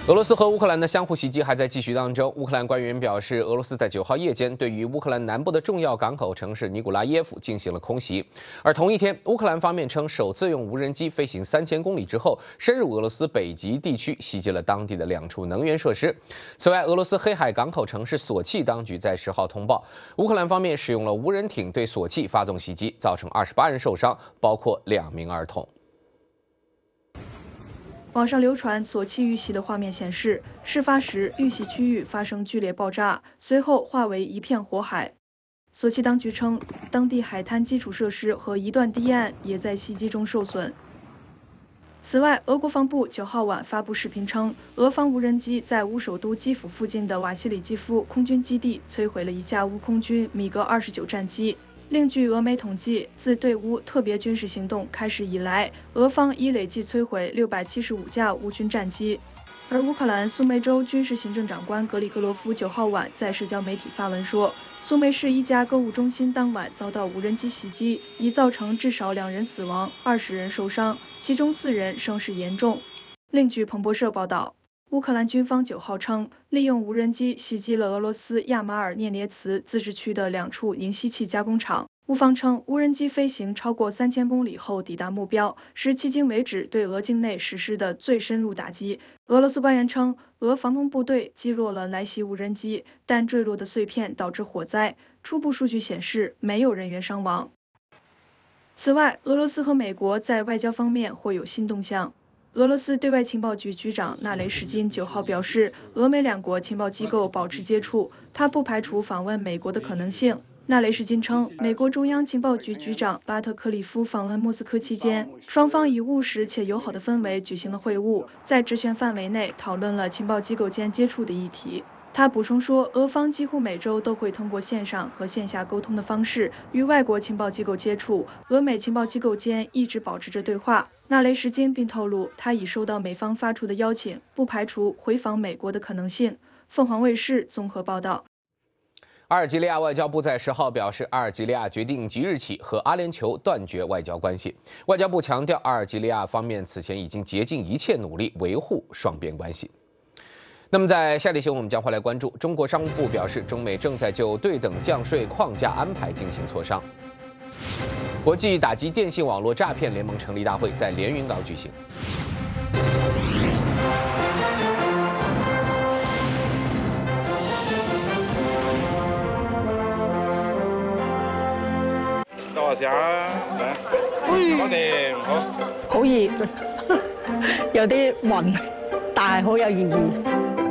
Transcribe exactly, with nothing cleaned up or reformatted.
俄罗斯和乌克兰的相互袭击还在继续当中。乌克兰官员表示，俄罗斯在九号夜间对于乌克兰南部的重要港口城市尼古拉耶夫进行了空袭。而同一天，乌克兰方面称，首次用无人机飞行三千公里之后，深入俄罗斯北极地区，袭击了当地的两处能源设施。此外，俄罗斯黑海港口城市索契当局在十号通报，乌克兰方面使用了无人艇对索契发动袭击，造成二十八人受伤，包括两名儿童。 网上流传索契遇袭的画面显示，事发时遇袭区域发生剧烈爆炸，随后化为一片火海。索契当局称，当地海滩基础设施和一段堤岸也在袭击中受损。此外，俄国防部九号晚发布视频称，俄方无人机在乌首都基辅附近的瓦西里基夫空军基地摧毁了一架乌空军米格二十九战机。 另据俄媒统计，自对乌特别军事行动开始以来，俄方已累计摧毁六百七十五架乌军战机。而乌克兰苏梅州军事行政长官格里戈罗夫九号晚在社交媒体发文说，苏梅市一家购物中心当晚遭到无人机袭击，已造成至少两人死亡，二十人受伤，其中四人伤势严重。另据彭博社报道。 乌克兰军方九号称，利用无人机袭击了俄罗斯亚马尔涅涅茨自治区的两处银锡器加工厂。乌方称，无人机飞行超过三千公里后抵达目标，是迄今为止对俄境内实施的最深入打击。俄罗斯官员称，俄防空部队击落了来袭无人机，但坠落的碎片导致火灾。初步数据显示，没有人员伤亡。此外，俄罗斯和美国在外交方面或有新动向。 俄罗斯对外情报局局长纳雷什金九号表示，俄美两国情报机构保持接触，他不排除访问美国的可能性。纳雷什金称，美国中央情报局局长巴特克里夫访问莫斯科期间，双方以务实且友好的氛围举行了会晤，在职权范围内讨论了情报机构间接触的议题。 他补充说，俄方几乎每周都会通过线上和线下沟通的方式与外国情报机构接触，俄美情报机构间一直保持着对话。纳雷什金并透露，他已收到美方发出的邀请，不排除回访美国的可能性。凤凰卫视综合报道。 阿尔及利亚外交部在十号表示，阿尔及利亚决定即日起和阿联酋断绝外交关系。外交部强调，阿尔及利亚方面此前已经竭尽一切努力维护双边关系。 那么，在下列新闻，我们将会来关注：中国商务部表示，中美正在就对等降税框架安排进行磋商；国际打击电信网络诈骗联盟成立大会在连云港举行； 等下先，我哋唔好， 好熱，有啲暈，但係好有意義。